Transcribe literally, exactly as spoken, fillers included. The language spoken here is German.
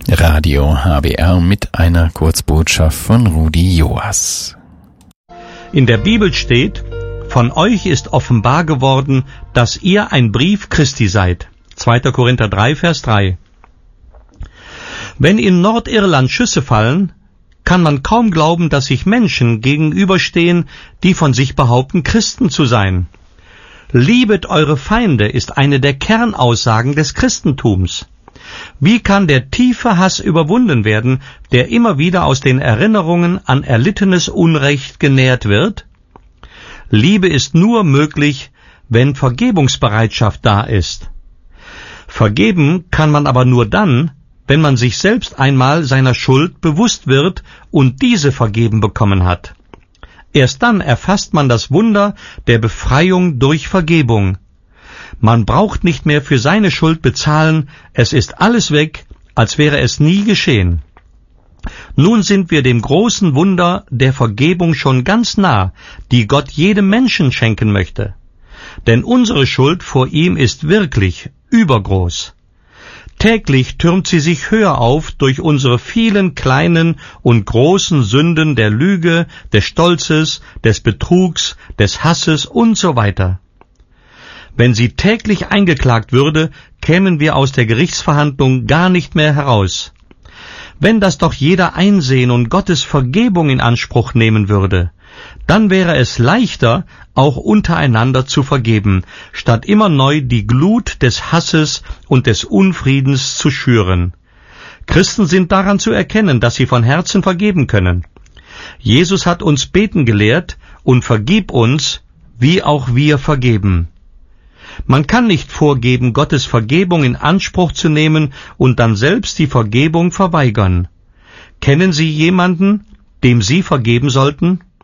Radio H B R mit einer Kurzbotschaft von Rudi Joas. In der Bibel steht: Von euch ist offenbar geworden, dass ihr ein Brief Christi seid. zweiter Korinther drei, Vers drei. Wenn in Nordirland Schüsse fallen, kann man kaum glauben, dass sich Menschen gegenüberstehen, die von sich behaupten, Christen zu sein. Liebet eure Feinde ist eine der Kernaussagen des Christentums. Wie kann der tiefe Hass überwunden werden, der immer wieder aus den Erinnerungen an erlittenes Unrecht genährt wird? Liebe ist nur möglich, wenn Vergebungsbereitschaft da ist. Vergeben kann man aber nur dann, wenn man sich selbst einmal seiner Schuld bewusst wird und diese vergeben bekommen hat. Erst dann erfasst man das Wunder der Befreiung durch Vergebung. Man braucht nicht mehr für seine Schuld bezahlen, es ist alles weg, als wäre es nie geschehen. Nun sind wir dem großen Wunder der Vergebung schon ganz nah, die Gott jedem Menschen schenken möchte. Denn unsere Schuld vor ihm ist wirklich übergroß. Täglich türmt sie sich höher auf durch unsere vielen kleinen und großen Sünden der Lüge, des Stolzes, des Betrugs, des Hasses und so weiter. Wenn sie täglich eingeklagt würde, kämen wir aus der Gerichtsverhandlung gar nicht mehr heraus. Wenn das doch jeder einsehen und Gottes Vergebung in Anspruch nehmen würde, dann wäre es leichter, auch untereinander zu vergeben, statt immer neu die Glut des Hasses und des Unfriedens zu schüren. Christen sind daran zu erkennen, dass sie von Herzen vergeben können. Jesus hat uns beten gelehrt: und vergib uns, wie auch wir vergeben. Man kann nicht vorgeben, Gottes Vergebung in Anspruch zu nehmen und dann selbst die Vergebung verweigern. Kennen Sie jemanden, dem Sie vergeben sollten?